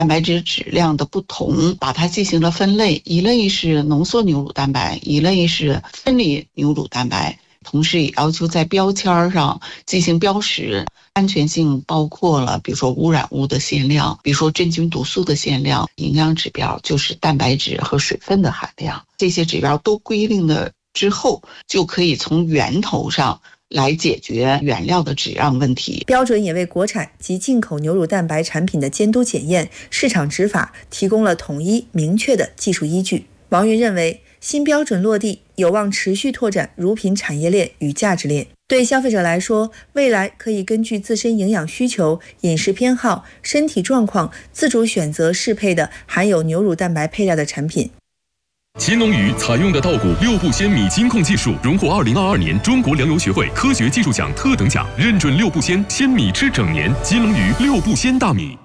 蛋白质质量的不同，把它进行了分类，一类是浓缩牛乳蛋白，一类是分离牛乳蛋白。同时也要求在标签上进行标识，安全性包括了比如说污染物的限量，比如说真菌毒素的限量，营养指标就是蛋白质和水分的含量，这些指标都规定了之后，就可以从源头上来解决原料的质量问题。 标准也为国产及进口牛乳蛋白产品的监督检验、市场执法提供了统一明确的技术依据。王云认为，新标准落地有望持续拓展乳品产业链与价值链。对消费者来说，未来可以根据自身营养需求、饮食偏好、身体状况，自主选择适配的含有牛乳蛋白配料的产品。 乾隆鱼采用的稻谷6步鲜米金控技术，荣获2022年中国粮油学会科学技术奖特等奖，认准6步鲜，鲜米吃整年。金龙鱼6步鲜大米。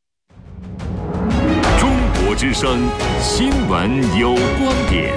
中国之声新闻有观点，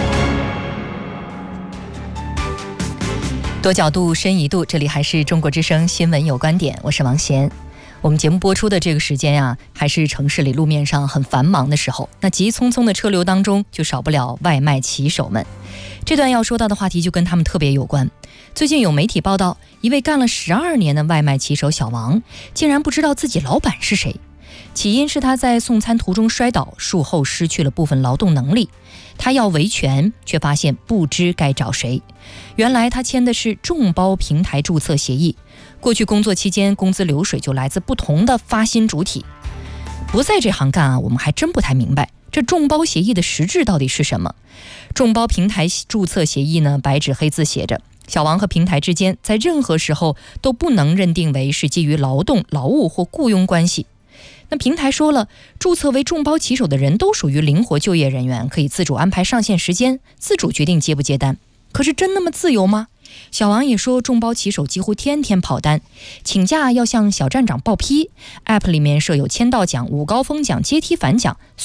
多角度深一度，这里还是中国之声新闻有观点，我是王贤。我们节目播出的这个时间啊，还是城市里路面上很繁忙的时候，那急匆匆的车流当中就少不了外卖骑手们。这段要说到的话题就跟他们特别有关。最近有媒体报道，一位干了12年的外卖骑手小王，竟然不知道自己老板是谁。起因是他在送餐途中摔倒，术后失去了部分劳动能力。他要维权，却发现不知该找谁。原来他签的是众包平台注册协议，过去工作期间工资流水就来自不同的发薪主体。不在这行干啊，我们还真不太明白这众包协议的实质到底是什么。众包平台注册协议呢，白纸黑字写着，小王和平台之间在任何时候都不能认定为是基于劳动、劳务或雇佣关系。那平台说了，注册为众包骑手的人都属于灵活就业人员，可以自主安排上线时间，自主决定接不接单。可是真那么自由吗？小王也说，众包骑手几乎天天跑单，请假要向小站长报批， App 里面设有签到奖、午高峰奖、阶梯反奖，